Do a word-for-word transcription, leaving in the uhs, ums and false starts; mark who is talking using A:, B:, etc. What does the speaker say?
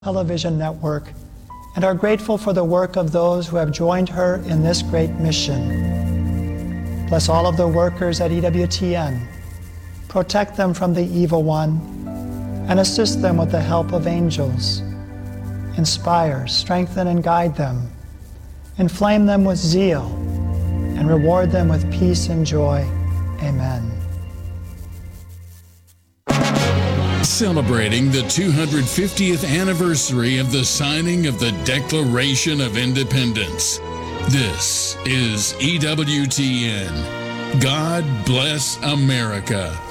A: Television Network and are grateful for the work of those who have joined her in this great mission. Bless all of the workers at E W T N. Protect them from the evil one and assist them with the help of angels. Inspire, strengthen, and guide them. Inflame them with zeal and reward them with peace and joy. Amen.
B: Celebrating the two hundred fiftieth anniversary of the signing of the Declaration of Independence. This is E W T N. God bless America.